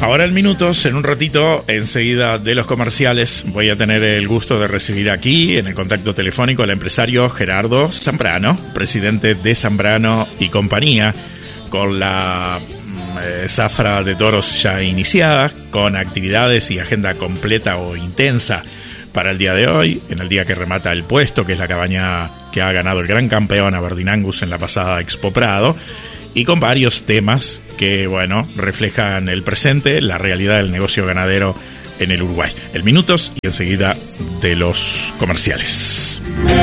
Ahora en minutos, en un ratito, enseguida de los comerciales, voy a tener el gusto de recibir aquí, en el contacto telefónico, al empresario Gerardo Zambrano, presidente de Zambrano y compañía, con la zafra de toros ya iniciada, con actividades y agenda completa o intensa para el día de hoy, en el día que remata el puesto, que es la cabaña que ha ganado el gran campeón Aberdeen Angus en la pasada Expo Prado, y con varios temas que, bueno, reflejan el presente, la realidad del negocio ganadero en el Uruguay. En minutos y enseguida de los comerciales.